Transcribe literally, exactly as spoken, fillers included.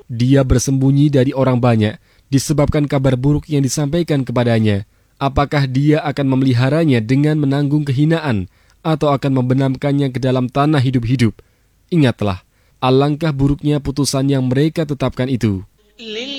Dia bersembunyi dari orang banyak disebabkan kabar buruk yang disampaikan kepadanya. Apakah dia akan memeliharanya dengan menanggung kehinaan atau akan membenamkannya ke dalam tanah hidup-hidup? Ingatlah, alangkah buruknya putusan yang mereka tetapkan itu.